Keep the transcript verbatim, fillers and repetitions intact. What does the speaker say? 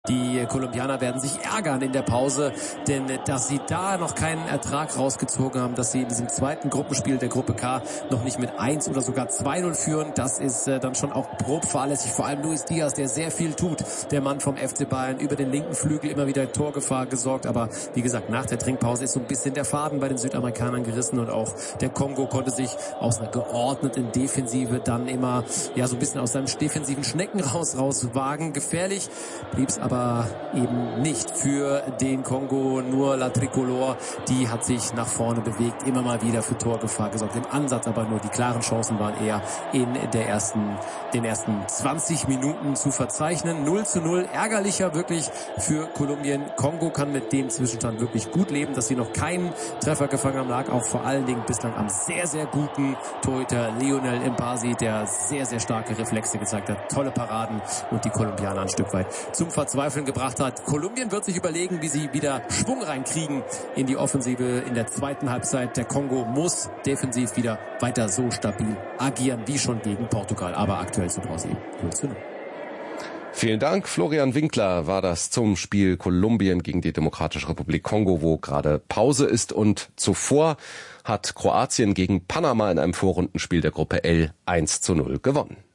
Die Kolumbianer werden sich ärgern in der Pause, denn dass sie da noch keinen Ertrag rausgezogen haben, dass sie in diesem zweiten Gruppenspiel der Gruppe K noch nicht mit eins oder sogar zwei null führen, das ist äh, dann schon auch grob fahrlässig. Vor allem Luis Diaz, der sehr viel tut, der Mann vom F C Bayern, über den linken Flügel immer wieder Torgefahr gesorgt. Aber wie gesagt, nach der Trinkpause ist so ein bisschen der Faden bei den Südamerikanern gerissen und auch der Kongo konnte sich aus einer geordneten Defensive dann immer ja so ein bisschen aus seinem defensiven Schneckenhaus rauswagen. Gefährlich blieb's aber aber eben nicht für den Kongo. Nur La Tricolore, die hat sich nach vorne bewegt, immer mal wieder für Torgefahr gesorgt. Im Ansatz aber nur die klaren Chancen waren eher in der ersten, den ersten zwanzig Minuten zu verzeichnen. null zu null, ärgerlicher wirklich für Kolumbien. Kongo kann mit dem Zwischenstand wirklich gut leben, dass sie noch keinen Treffer gefangen haben, lag auch vor allen Dingen bislang am sehr, sehr guten Torhüter Lionel Mbasi, der sehr, sehr starke Reflexe gezeigt hat, tolle Paraden und die Kolumbianer ein Stück weit zum Verzweifeln gebracht hat. Kolumbien wird sich überlegen, wie sie wieder Schwung reinkriegen in die Offensive in der zweiten Halbzeit. Der Kongo muss defensiv wieder weiter so stabil agieren wie schon gegen Portugal, aber aktuell zu Pause null zu null. Vielen Dank. Florian Winkler war das zum Spiel Kolumbien gegen die Demokratische Republik Kongo, wo gerade Pause ist. Und zuvor hat Kroatien gegen Panama in einem Vorrundenspiel der Gruppe L eins zu null gewonnen.